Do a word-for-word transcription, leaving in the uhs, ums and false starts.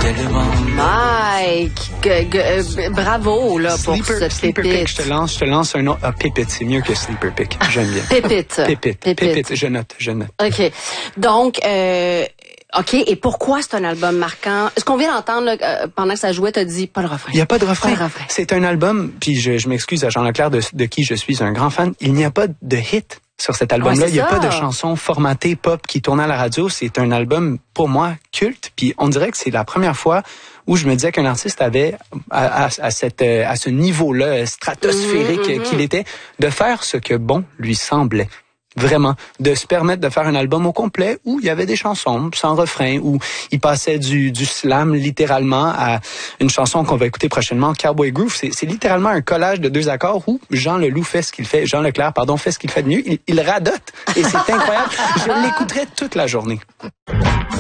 tellement. Mike, g- g- euh, bravo là pour Sleeper, cette Sleeper pépite. Pick, je te lance, je te lance un autre. Ah, Pépite, c'est mieux que Sleeper Pick. J'aime bien. Pépite. Pépite, Pépite, je note, je note. OK. Donc, euh, OK. Et pourquoi c'est un album marquant? Ce qu'on vient d'entendre là, euh, pendant que ça jouait, t'as dit pas le refrain. Il n'y a pas de refrain. Pas de refrain. C'est un album, puis je, je m'excuse à Jean Leclerc de, de qui je suis un grand fan. Il n'y a pas de hit sur cet album-là. Ouais, il n'y a ça. pas de chanson formatée pop qui tournait à la radio. C'est un album, pour moi, culte. Puis on dirait que c'est la première fois où je me disais qu'un artiste avait, à, à, à, cette, à ce niveau-là stratosphérique Mm-hmm, qu'il était, de faire ce que bon lui semblait. Vraiment, de se permettre de faire un album au complet où il y avait des chansons sans refrain, où il passait du, du slam littéralement à une chanson qu'on va écouter prochainement, Cowboy Groove. C'est, c'est littéralement un collage de deux accords où Jean Leloup fait ce qu'il fait, Jean Leclerc, pardon, fait ce qu'il fait de mieux. Il, il radote et c'est incroyable. Je l'écouterais toute la journée.